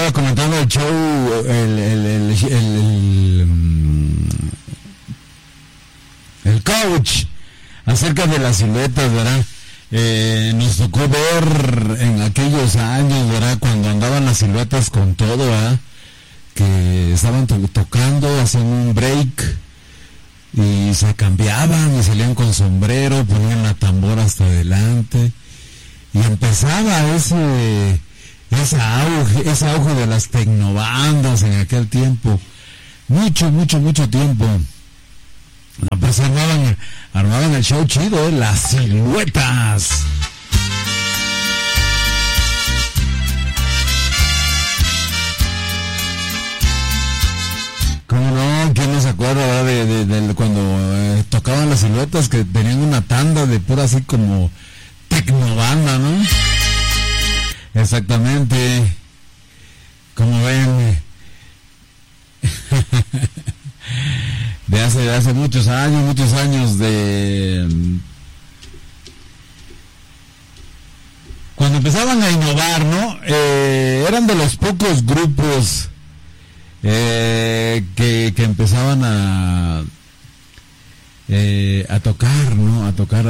estaba comentando el show, el coach acerca de las siluetas, ¿verdad? Nos tocó ver en aquellos años, ¿verdad? Cuando andaban las siluetas con todo, ¿verdad? Que estaban tocando, hacían un break y se cambiaban y salían con sombrero, ponían la tambora hasta adelante y empezaba ese auge de las tecnobandas en aquel tiempo, mucho tiempo. Pues armaban el show chido, las siluetas. ¿Cómo no? ¿Quién no se acuerda, verdad, de cuando tocaban las siluetas, que tenían una tanda de pura así como tecnobanda, ¿no? Exactamente. Como ven, de hace muchos años de cuando empezaban a innovar, ¿no? Eran de los pocos grupos que empezaban a tocar, ¿no? A tocar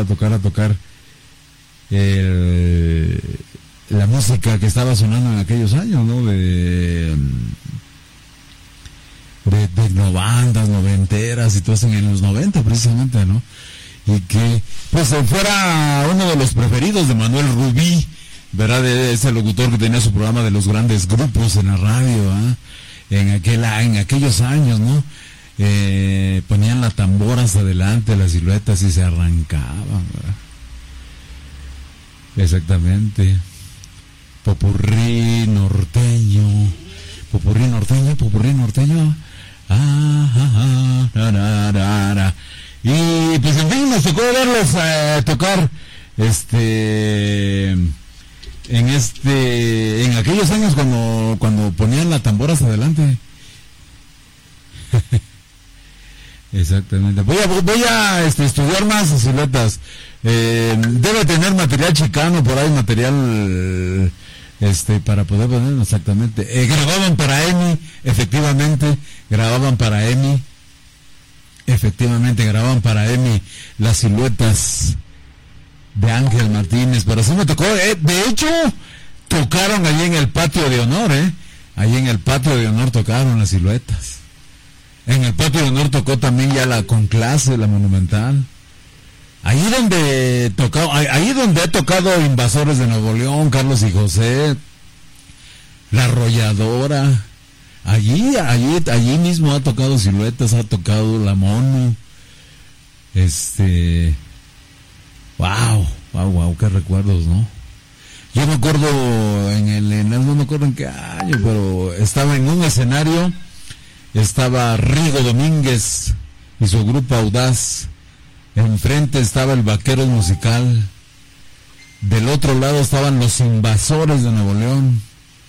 la música que estaba sonando en aquellos años, ¿no? De bandas noventeras y todo eso en los 90 precisamente, ¿no? Y que pues fuera uno de los preferidos de Manuel Rubí, ¿verdad? De ese locutor que tenía su programa de los grandes grupos en la radio, ¿eh? En aquellos años, ¿no? Ponían la tambora hasta adelante, las siluetas, y se arrancaban, ¿verdad? Exactamente. Popurrí norteño. Y pues en fin, nos tocó verlos tocar en aquellos años cuando ponían la tambora hasta adelante. Exactamente. Voy a estudiar más siluetas. Debe tener material chicano por ahí, material para poder poner exactamente. Grababan para EMI, efectivamente, grababan para EMI las siluetas de Ángel Martínez, pero sí me tocó, de hecho, tocaron allí en el patio de honor, allí en el patio de honor tocaron las siluetas. En el patio de honor tocó también ya la Conclase, la Monumental. Ahí donde he tocado Invasores de Nuevo León, Carlos y José, La Arrolladora. Allí mismo ha tocado Siluetas, ha tocado La Mono. Wow, qué recuerdos, ¿no? Yo me acuerdo no me acuerdo en qué año, pero estaba en un escenario, estaba Rigo Domínguez y su grupo Audaz. Enfrente estaba el Vaqueros Musical. Del otro lado estaban los Invasores de Nuevo León.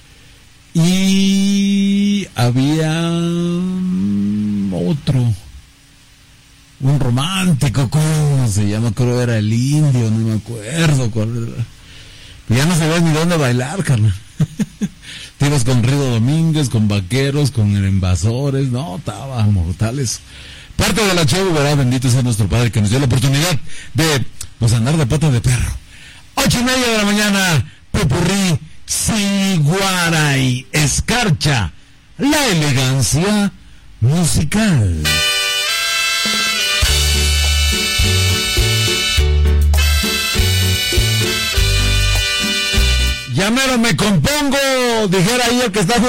Y había otro, un romántico, ¿cómo se llama? Creo que era el Indio, no me acuerdo cuál era. Ya no sabía ni dónde bailar, carnal. Te ibas con Rigo Domínguez, con Vaqueros, con Invasores. No, estaban mortales. Parte de la show, ¿verdad? Bendito sea nuestro Padre que nos dio la oportunidad de pues andar de pata de perro. 8:30 de la mañana, Popurrí, Siguaray, Escarcha, la elegancia musical. Ya mero me compongo, dijera ahí el que está